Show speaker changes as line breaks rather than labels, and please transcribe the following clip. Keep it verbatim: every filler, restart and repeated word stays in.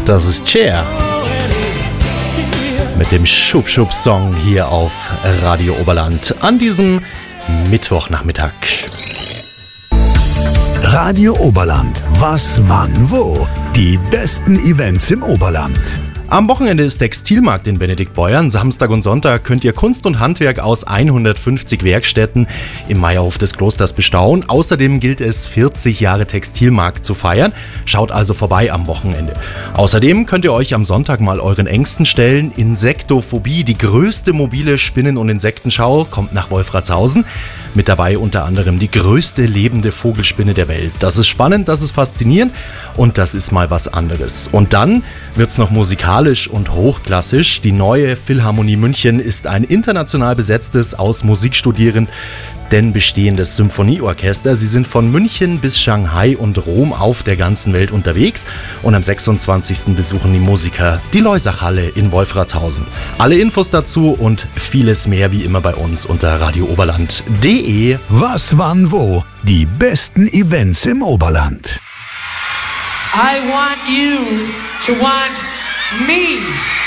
Das ist Cher mit dem Schub-Schub-Song hier auf Radio Oberland an diesem Mittwochnachmittag.
Radio Oberland. Was, wann, wo? Die besten Events im Oberland.
Am Wochenende ist Textilmarkt in Benediktbeuern. Samstag und Sonntag könnt ihr Kunst und Handwerk aus hundertfünfzig Werkstätten im Meierhof des Klosters bestaunen. Außerdem gilt es, vierzig Jahre Textilmarkt zu feiern. Schaut also vorbei am Wochenende. Außerdem könnt ihr euch am Sonntag mal euren Ängsten stellen. Insektophobie, die größte mobile Spinnen- und Insektenschau, kommt nach Wolfratshausen. Mit dabei unter anderem die größte lebende Vogelspinne der Welt. Das ist spannend, das ist faszinierend und das ist mal was anderes. Und dann wird's noch musikalisch und hochklassisch. Die neue Philharmonie München ist ein international besetztes, aus Musikstudierenden bestehendes Symphonieorchester. Sie sind von München bis Shanghai und Rom auf der ganzen Welt unterwegs und am sechsundzwanzigsten besuchen die Musiker die Loisach-Halle in Wolfratshausen. Alle Infos dazu und vieles mehr wie immer bei uns unter radio oberland punkt de.
Was, wann, wo? Die besten Events im Oberland.
I want you to want me.